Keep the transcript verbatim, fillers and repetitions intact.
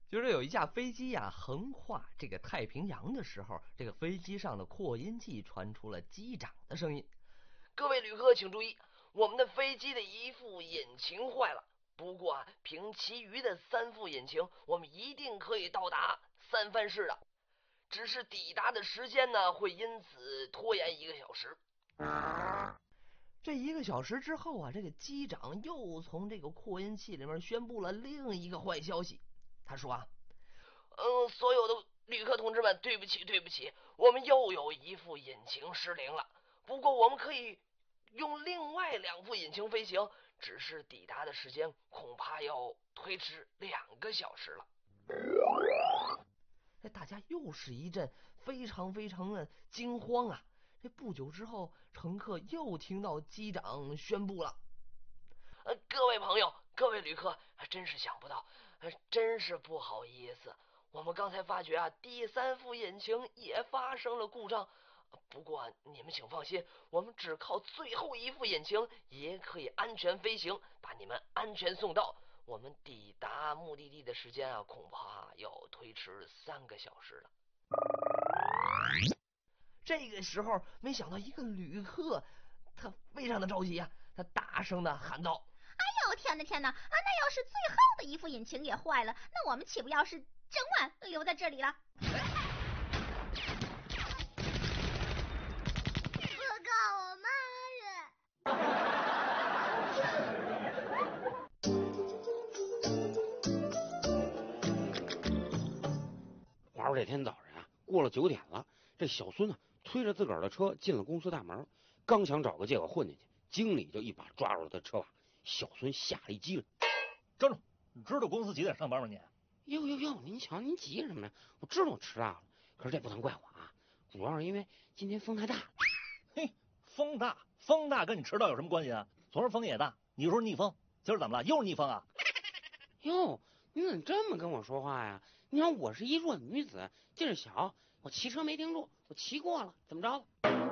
就是有一架飞机呀、啊，横跨这个太平洋的时候，这个飞机上的扩音器传出了机长的声音：“ 各位旅客请注意，我们的飞机的一副引擎坏了。不过啊，凭其余的三副引擎，我们一定可以到达三藩市的。只是抵达的时间呢，会因此拖延一个小时。” 这一个小时之后啊，这个机长又从这个扩音器里面宣布了另一个坏消息。他说啊， 嗯，所有的旅客同志们，对不起，对不起，我们又有一副引擎失灵了。不过我们可以用另外两副引擎飞行，只是抵达的时间恐怕要推迟两个小时了。 这大家又是一阵非常非常的惊慌啊！这不久之后，乘客又听到机长宣布了：“ 呃，各位朋友，各位旅客，真是想不到，呃，真是不好意思，我们刚才发觉啊，第三副引擎也发生了故障。不过你们请放心，我们只靠最后一副引擎也可以安全飞行，把你们安全送到。我们抵达目的地的时间啊，恐怕要推迟三个小时了。” 这个时候，没想到一个旅客，他非常的着急啊，他大声的喊道：“ 哎呦，天哪天哪！啊，那要是最后的一副引擎也坏了，那我们岂不要是整晚留在这里了？” 我告我妈了。话说这天早上啊，过了九点了，这小孙啊推着自个儿的车进了公司大门，刚想找个借口混进去，经理就一把抓住了他车把。小孙吓了一激灵：“ 站住！你知道公司几点上班吗？你？”“ 哟哟哟，您瞧，您急什么呀？我知道我迟到了，可是这不能怪我啊，主要是因为今天风太大了。”“ 嘿，风大，风大跟你迟到有什么关系啊？昨儿风也大，你说逆风，今儿怎么了？又是逆风啊？”“ 哟，你怎么这么跟我说话呀？你看我是一弱女子，劲儿小，我骑车没盯住，我骑过了，怎么着？”